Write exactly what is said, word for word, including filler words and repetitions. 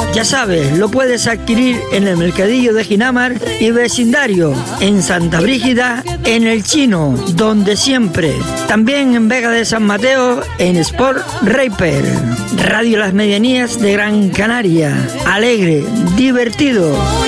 Ya sabes, lo puedes adquirir en el Mercadillo de Ginamar y vecindario, en Santa Brígida, en El Chino, donde siempre. También en Vega de San Mateo, en Sport Raper. Radio Las Medianías de Gran Canaria. Alegre, divertido.